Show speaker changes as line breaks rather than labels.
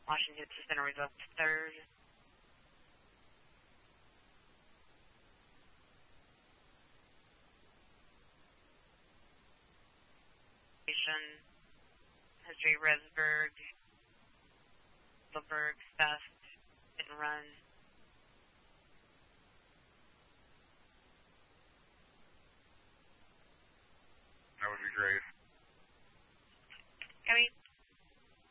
Washington Center revoked 3rd. History, Resburg, Leberg, theft, hit and run.